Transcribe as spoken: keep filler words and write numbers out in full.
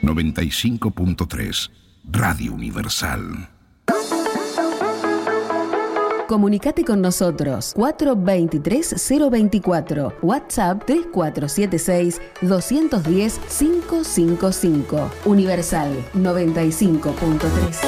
noventa y cinco punto tres, Radio Universal. Comunicate con nosotros cuatro dos tres, cero dos cuatro, WhatsApp tres cuatro siete seis, dos uno cero, cinco cinco cinco. Universal noventa y cinco punto tres.